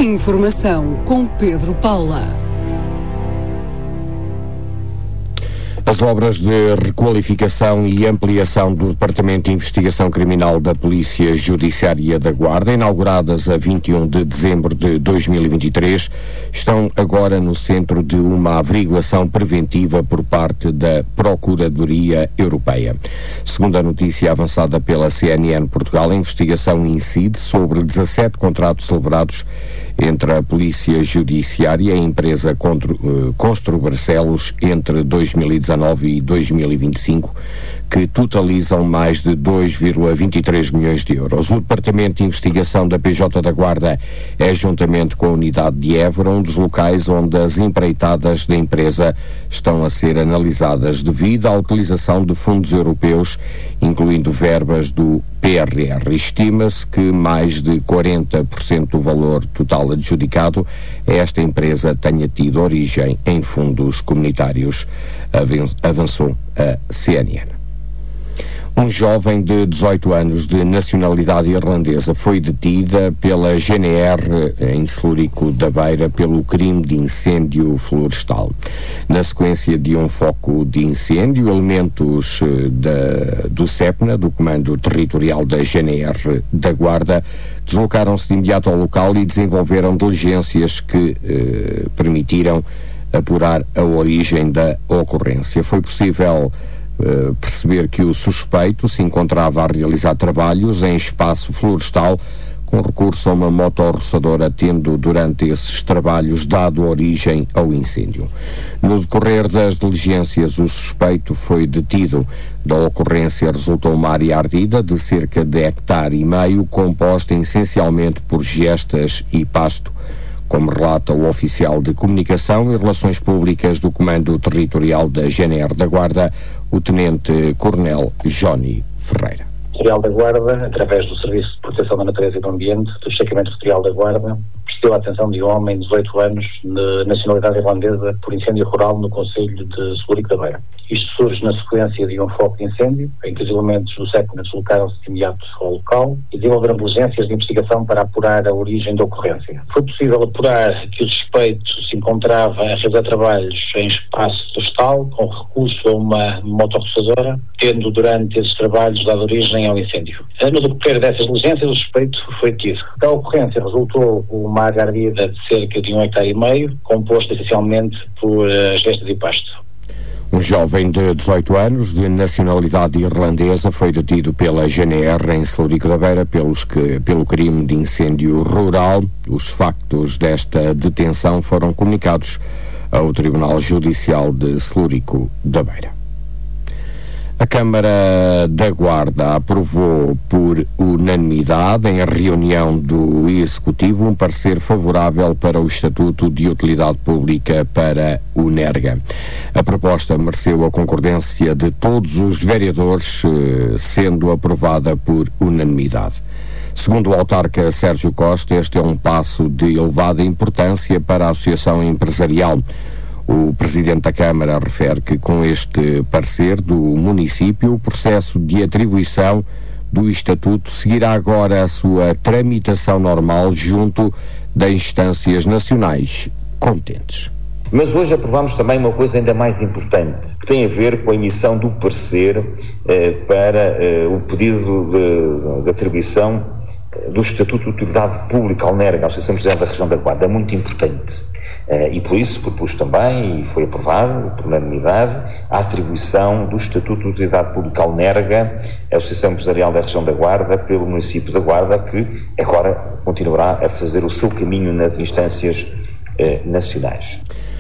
Informação com Pedro Paula. As obras de requalificação e ampliação do Departamento de Investigação Criminal da Polícia Judiciária da Guarda, inauguradas a 21 de dezembro de 2023, estão agora no centro de uma averiguação preventiva por parte da Procuradoria Europeia. Segundo a notícia avançada pela CNN Portugal, a investigação incide sobre 17 contratos celebrados entre a Polícia Judiciária e a empresa Constru Barcelos entre 2019 e 2025, que totalizam mais de 2,23 milhões de euros. O Departamento de Investigação da PJ da Guarda é, juntamente com a Unidade de Évora, um dos locais onde as empreitadas da empresa estão a ser analisadas devido à utilização de fundos europeus, incluindo verbas do PRR. Estima-se que mais de 40% do valor total adjudicado a esta empresa tenha tido origem em fundos comunitários, avançou a CNN. Um jovem de 18 anos de nacionalidade irlandesa foi detida pela GNR em Celurico da Beira pelo crime de incêndio florestal. Na sequência de um foco de incêndio, elementos do CEPNA, do Comando Territorial da GNR da Guarda, deslocaram-se de imediato ao local e desenvolveram diligências que permitiram apurar a origem da ocorrência. Foi possível perceber que o suspeito se encontrava a realizar trabalhos em espaço florestal com recurso a uma motorroçadora, tendo durante esses trabalhos dado origem ao incêndio. No decorrer das diligências, o suspeito foi detido. Da ocorrência resultou uma área ardida de cerca de 1,5 hectares, composta essencialmente por gestas e pasto, como relata o oficial de Comunicação e Relações Públicas do Comando Territorial da GNR da Guarda, o Tenente-Coronel Johnny Ferreira. Territorial da Guarda, através do Serviço de Proteção da Natureza e do Ambiente, do Destacamento Territorial da Guarda, prestou a atenção de um homem de 18 anos, de nacionalidade irlandesa, por incêndio rural no concelho de Celurico da Beira. Isto surge na sequência de um foco de incêndio, em que os elementos do CEPNA deslocaram-se de imediato ao local e desenvolveram diligências de investigação para apurar a origem da ocorrência. Foi possível apurar que o suspeito se encontrava a realizar trabalhos em espaço florestal, com recurso a uma motorroçadora, tendo durante esses trabalhos dado origem ao incêndio. No decorrer dessas diligências, o suspeito foi detido. Da ocorrência resultou uma área ardida de cerca de 1,5 hectares, composta essencialmente por gestas e pasto. Um jovem de 18 anos, de nacionalidade irlandesa, foi detido pela GNR em Celurico da Beira pelo crime de incêndio rural. Os factos desta detenção foram comunicados ao Tribunal Judicial de Celurico da Beira. A Câmara da Guarda aprovou por unanimidade, em reunião do Executivo, um parecer favorável para o Estatuto de Utilidade Pública para o NERGA. A proposta mereceu a concordância de todos os vereadores, sendo aprovada por unanimidade. Segundo o autarca Sérgio Costa, este é um passo de elevada importância para a Associação Empresarial. O Presidente da Câmara refere que, com este parecer do município, o processo de atribuição do Estatuto seguirá agora a sua tramitação normal junto das instâncias nacionais competentes. Mas hoje aprovamos também uma coisa ainda mais importante, que tem a ver com a emissão do parecer para o pedido de atribuição do Estatuto de Utilidade Pública ao NERGA, à Associação Empresarial da Região da Guarda. É muito importante. E por isso propus também, e foi aprovado por unanimidade, a atribuição do Estatuto de Utilidade Pública ao NERGA, a Associação Empresarial da Região da Guarda, pelo município da Guarda, que agora continuará a fazer o seu caminho nas instâncias nacionais.